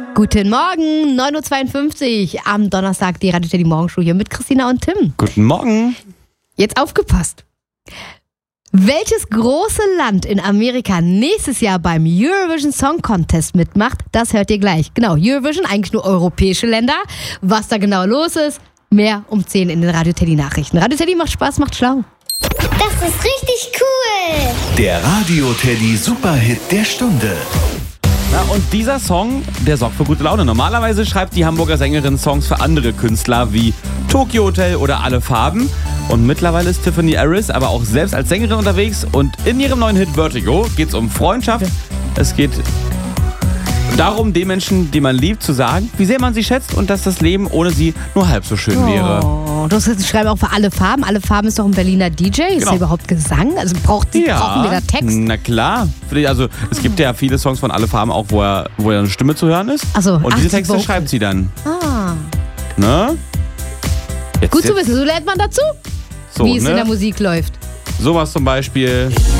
Guten Morgen, 9.52 Uhr am Donnerstag, die Radio Teddy Morgenshow hier mit Christina und Tim. Guten Morgen. Jetzt aufgepasst. Welches große Land in Amerika nächstes Jahr beim Eurovision Song Contest mitmacht, das hört ihr gleich. Genau, Eurovision, eigentlich nur europäische Länder. Was da genau los ist, mehr um 10 in den Radio Teddy Nachrichten. Radio Teddy macht Spaß, macht schlau. Das ist richtig cool. Der Radio Teddy Superhit der Stunde. Na, und dieser Song, der sorgt für gute Laune. Normalerweise schreibt die Hamburger Sängerin Songs für andere Künstler wie Tokyo Hotel oder Alle Farben. Und mittlerweile ist Tiffany Harris aber auch selbst als Sängerin unterwegs. Und in ihrem neuen Hit Vertigo geht es um Freundschaft. Es geht darum, den Menschen, die man liebt, zu sagen, wie sehr man sie schätzt und dass das Leben ohne sie nur halb so schön wäre. Du schreibst auch für Alle Farben. Alle Farben ist doch ein Berliner DJ. Ist Genau. der überhaupt Gesang? Also brauchen wir da Text? Na klar. Also es gibt ja viele Songs von Alle Farben auch, wo er eine Stimme zu hören ist. Ach so, und diese die Texte Vocals. schreibt sie dann. Ah, Ne? gut zu wissen. So lernt man dazu, So, wie es in der ne? Musik läuft. Sowas zum Beispiel.